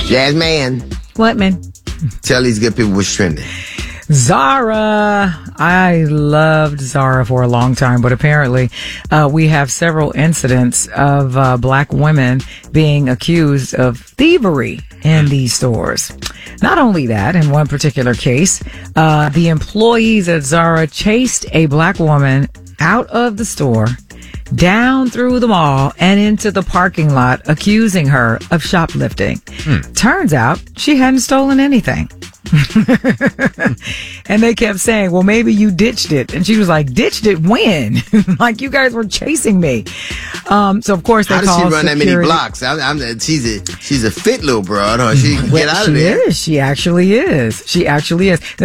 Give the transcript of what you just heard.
Jasmine, What, man? tell these good people what's trending. Zara. I loved Zara for a long time, but apparently we have several incidents of black women being accused of thievery in these stores. Not only that, in one particular case, the employees at Zara chased a black woman out of the store, down through the mall, and into the parking lot, accusing her of shoplifting. Turns out she hadn't stolen anything. And they kept saying, well, maybe you ditched it. And she was like, ditched it when? Like, you guys were chasing me. So, of course, they How does she called run that many security. blocks? She's a fit little broad, huh? She can get out of there. She is. She actually is.